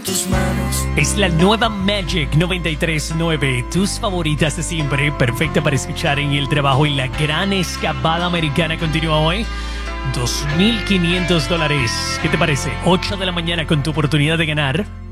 tus manos. Es la nueva Magic 93.9, tus favoritas de siempre, perfecta para escuchar en el trabajo. Y la gran escapada americana continúa hoy. $2,500. ¿Qué te parece? 8 de la mañana con tu oportunidad de ganar